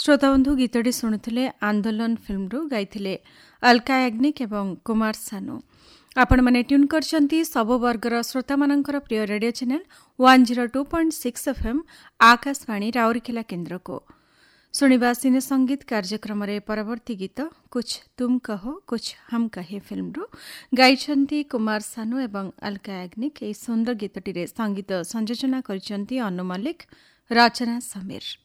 ଶ୍ରୋତାବନ୍ଧୁ ଗୀତଟି ଶୁଣୁଥିଲେ ଆନ୍ଦୋଳନ ଫିଲ୍ମରୁ ଗାଇଥିଲେ ଅଲକା ୟାଗ୍ନିକ୍ ଏବଂ କୁମାର ସାନୁ। ଆପଣମାନେ ଟ୍ୟୁନ୍ କରିଛନ୍ତି ସବୁ ବର୍ଗର ଶ୍ରୋତାମାନଙ୍କର ପ୍ରିୟ radio channel 102.6 FM Akashvani Rourkela କେନ୍ଦ୍ରକୁ। ଶୁଣିବା ସିନେ ସଙ୍ଗୀତ କାର୍ଯ୍ୟକ୍ରମରେ ପରବର୍ତ୍ତୀ ଗୀତ କୁଛ ତୁମ୍ କହୋ କୁଛ ହମ୍ କହେ ଫିଲ୍ମରୁ ଗାଇଛନ୍ତି କୁମାର ସାନୁ ଏବଂ ଅଲକା ୟାଗ୍ନିକ୍। ଏହି ସୁନ୍ଦର ଗୀତଟିରେ ସଙ୍ଗୀତ ସଂଯୋଜନା କରିଛନ୍ତି ଅନୁ ମଲ୍ଲିକ, ରଚନା ସମୀର।